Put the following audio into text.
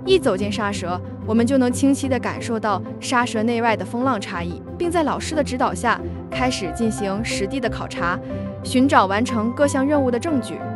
一走进沙蛇，我们就能清晰地感受到沙蛇内外的风浪差异，并在老师的指导下开始进行实地的考察，寻找完成各项任务的证据。